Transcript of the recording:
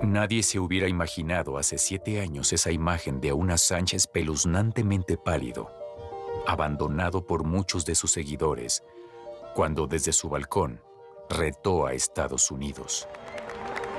Nadie se hubiera imaginado hace 7 años esa imagen de un Assange espeluznantemente pálido, abandonado por muchos de sus seguidores, cuando desde su balcón retó a Estados Unidos.